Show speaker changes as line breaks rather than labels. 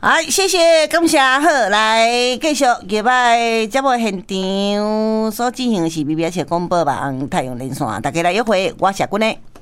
好，谢谢，感谢。好，来继续礼拜节目现场所进行的是 BBS 广播网太阳连线，大家来约会，我是君呢。